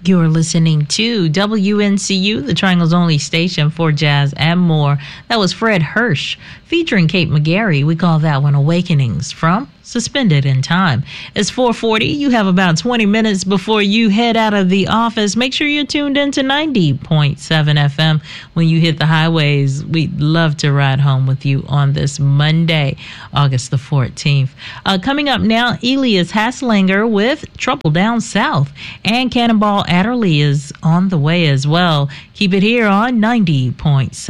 You're listening to WNCU, the Triangle's only station for jazz and more. That was Fred Hirsch featuring Kate McGarry. We call that one Awakenings from Suspended in Time. It's 4:40. You have about 20 minutes before you head out of the office. Make sure you're tuned into 90.7 FM when you hit the highways. We'd love to ride home with you on this Monday, August the 14th. Coming up now, Elias Hasslinger with Trouble Down South, and Cannonball Adderley is on the way as well. Keep it here on 90.7.